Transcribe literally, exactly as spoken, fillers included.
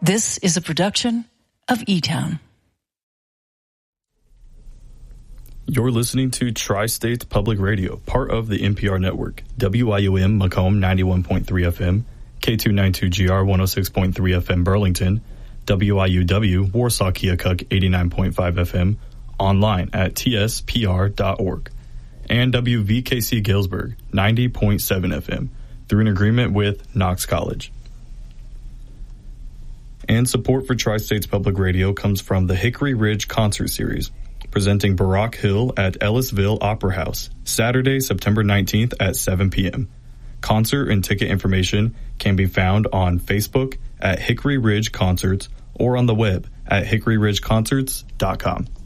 This is a production of E-Town. You're listening to Tri-State Public Radio, part of the N P R network. W I U M Macomb ninety-one point three F M, K two ninety-two G R one oh six point three F M Burlington, W I U W Warsaw Keokuk eighty-nine point five F M, online at T S P R dot org, and W V K C Galesburg ninety point seven F M through an agreement with Knox College. And support for Tri-State's Public Radio comes from the Hickory Ridge Concert Series, presenting Barack Hill at Ellisville Opera House, Saturday, September nineteenth at seven p.m. Concert and ticket information can be found on Facebook at Hickory Ridge Concerts or on the web at hickory ridge concerts dot com.